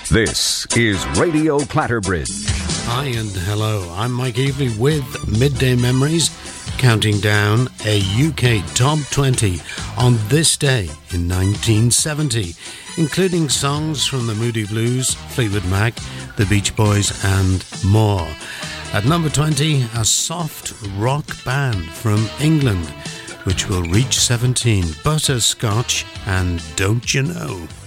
This is Radio Clatterbridge. Hi and hello, I'm Mike Evely with Midday Memories, counting down a UK Top 20 on this day in 1970, including songs from the Moody Blues, Fleetwood Mac, the Beach Boys and more. At number 20, a soft rock band from England, which will reach 17, Butterscotch and Don't You Know.